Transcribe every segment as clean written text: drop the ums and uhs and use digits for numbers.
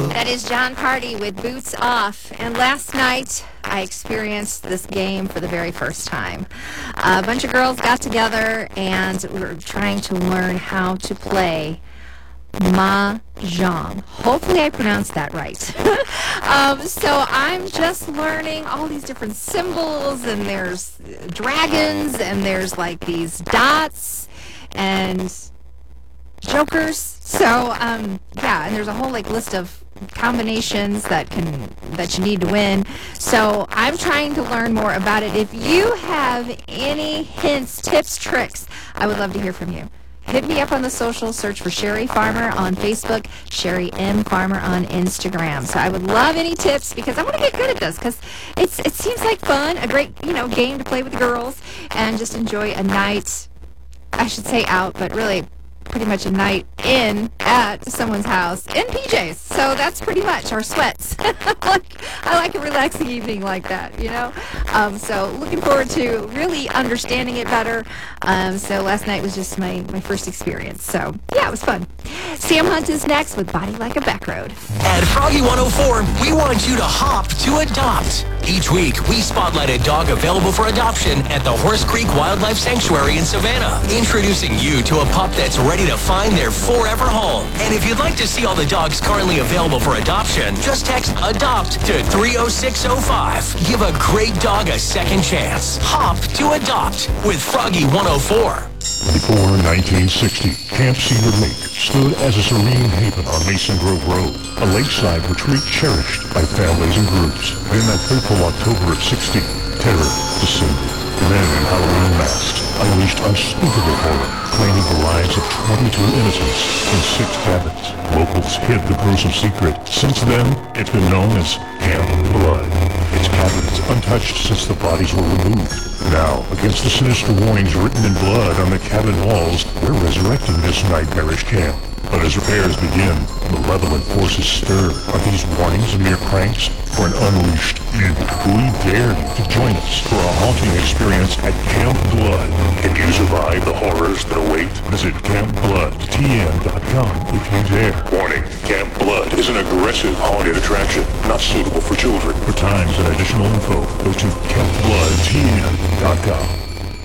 That is John Party with Boots Off. And last night, I experienced this game for the very first time. A bunch of girls got together, and we were trying to learn how to play Mahjong. Hopefully I pronounced that right. So I'm just learning all these different symbols, and there's dragons, and there's like these dots, and jokers. So yeah, and there's a whole like list of combinations that you need to win. So I'm trying to learn more about it. If you have any hints, tips, tricks, I would love to hear from you. Hit me up on the social, search for Sherry Farmer on Facebook, Sherry M. Farmer on Instagram. So I would love any tips because I want to get good at this because it seems like fun, a great game to play with the girls and just enjoy a night, I should say out, but really pretty much a night in at someone's house in PJs. So that's pretty much our sweats. I like a relaxing evening like that, So looking forward to really understanding it better. So last night was just my first experience. So yeah, it was fun. Sam Hunt is next with Body Like a Back Road. At Froggy 104, we want you to hop to adopt. Each week, we spotlight a dog available for adoption at the Horse Creek Wildlife Sanctuary in Savannah, introducing you to a pup that's ready to find their forever home. And if you'd like to see all the dogs currently available for adoption, just text ADOPT to 30605. Give a great dog a second chance. Hop to adopt with Froggy 104. Before 1960, Camp Cedar Lake stood as a serene haven on Mason Grove Road, a lakeside retreat cherished by families and groups. Then that fateful October of '60, terror descended. Then Halloween masked unleashed unspeakable horror, claiming the lives of 22 innocents in 6 cabins. Locals hid the gruesome secret. Since then, it's been known as Camp Blood. Its cabins untouched since the bodies were removed. Now, against the sinister warnings written in blood on the cabin walls, we're resurrecting this nightmarish camp. But as repairs begin, malevolent forces stir. Are these warnings mere pranks for an unleashed evil? We dare you to join us for a haunting experience at Camp Blood. Can you survive the horrors that await? Visit CampBloodTN.com if you dare. Warning, Camp Blood is an aggressive haunted attraction, not suitable for children. For times and additional info, go to CampBloodTN.com.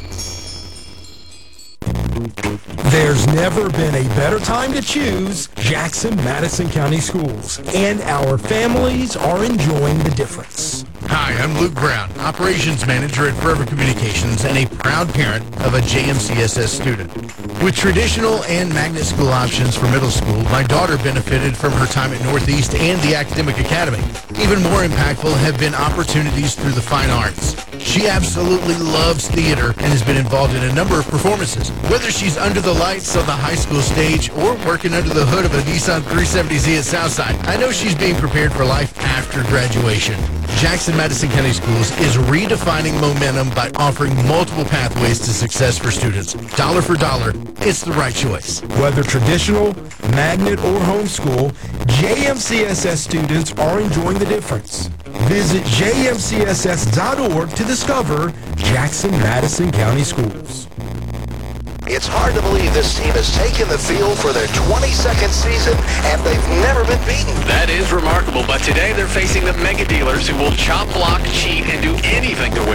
There's never been a better time to choose Jackson-Madison County Schools, and our families are enjoying the difference. Hi, I'm Luke Brown, Operations Manager at Forever Communications and a proud parent of a JMCSS student. With traditional and magnet school options for middle school, my daughter benefited from her time at Northeast and the Academic Academy. Even more impactful have been opportunities through the fine arts. She absolutely loves theater and has been involved in a number of performances. Whether she's under the lights on the high school stage or working under the hood of a Nissan 370Z at Southside, I know she's being prepared for life after graduation. Jackson-Madison County Schools is redefining momentum by offering multiple pathways to success for students. Dollar for dollar, it's the right choice. Whether traditional, magnet, or homeschool, JMCSS students are enjoying the difference. Visit jmcss.org to discover Jackson-Madison County Schools. It's hard to believe this team has taken the field for their 22nd season, and they've never been beaten. That is remarkable, but today they're facing the mega dealers who will chop, block, cheat, and do anything to win.